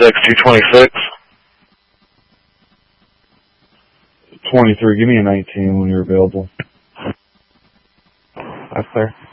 226. 23. Give me a 19 when you're available. That's clear.